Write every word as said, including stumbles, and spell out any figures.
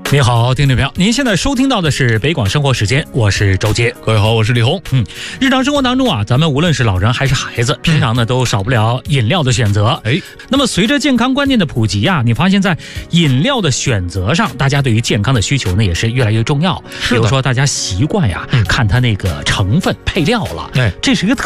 你好，听众朋友，您现在收听到的是北广生活时间，我是周杰。 各位好，我是李红。 嗯，日常生活当中啊，咱们无论是老人还是孩子，平常呢都少不了饮料的选择。哎，那么随着健康观念的普及啊，你发现在饮料的选择上，大家对于健康的需求呢也是越来越重要。比如说大家习惯呀，嗯、看它那个成分配料了，哎，这是一个特